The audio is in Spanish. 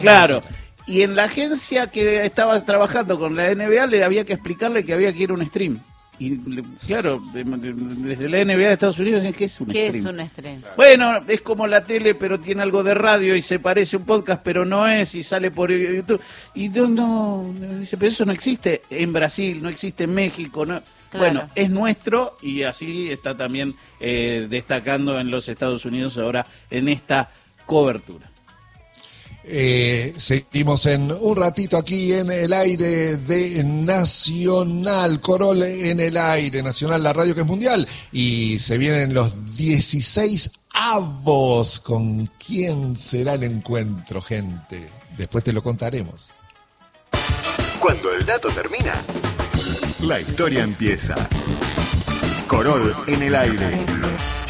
Claro. Y en la agencia que estaba trabajando con la NBA le había que explicarle que había que ir a un stream. Y claro, desde la NBA de Estados Unidos dicen, ¿qué es un stream? ¿Qué es un stream? Bueno, es como la tele, pero tiene algo de radio y se parece a un podcast, pero no es, y sale por YouTube. Y no, dice, pero eso no existe en Brasil, no existe en México. No. Claro. Bueno, es nuestro y así está también destacando en los Estados Unidos ahora en esta cobertura. Seguimos en un ratito aquí en el aire de Nacional, Corol en el aire, Nacional, la radio que es mundial, y se vienen los 16 avos. ¿Con quién será el encuentro, gente? Después te lo contaremos. Cuando el dato termina, la historia empieza. Corol en el aire.